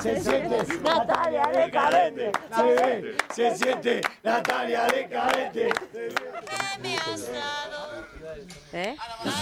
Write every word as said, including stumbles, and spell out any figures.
se siente Natalia de Cadete. Se ve, se siente Natalia de Cadete. ¿Eh?